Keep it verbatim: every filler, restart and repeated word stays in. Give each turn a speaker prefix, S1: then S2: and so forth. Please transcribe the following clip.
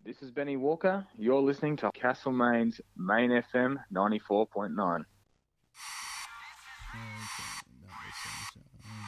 S1: This is Benny Walker. You're listening to Castlemaine's Main F M ninety-four point nine.
S2: Okay, that was sunshine.